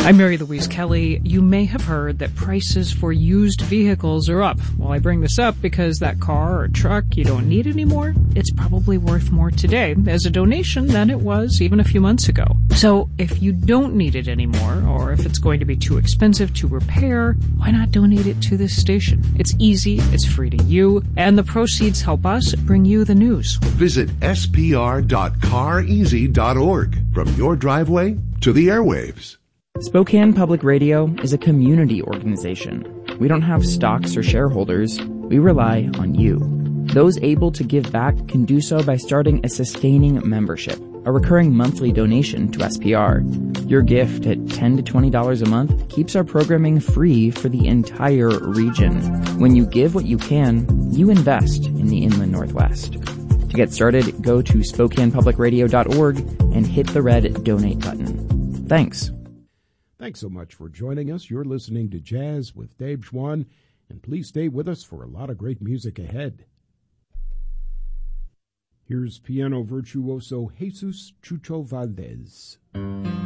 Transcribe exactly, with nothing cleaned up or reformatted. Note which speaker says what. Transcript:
Speaker 1: I'm Mary Louise Kelly. You may have heard that prices for used vehicles are up. Well, I bring this up because that car or truck you don't need anymore, it's probably worth more today as a donation than it was even a few months ago. So if you don't need it anymore, or if it's going to be too expensive to repair, why not donate it to this station? It's easy, it's free to you, and the proceeds help us bring you the news.
Speaker 2: Visit s p r dot car easy dot org. From your driveway to the airwaves.
Speaker 3: Spokane Public Radio is a community organization. We don't have stocks or shareholders. We rely on you. Those able to give back can do so by starting a sustaining membership, a recurring monthly donation to S P R. Your gift at ten to twenty dollars a month keeps our programming free for the entire region. When you give what you can, you invest in the Inland Northwest. To get started, go to spokane public radio dot org and hit the red donate button. Thanks.
Speaker 4: Thanks so much for joining us. You're listening to Jazz with Dave Schwann, and please stay with us for a lot of great music ahead. Here's piano virtuoso Jesus Chucho Valdez.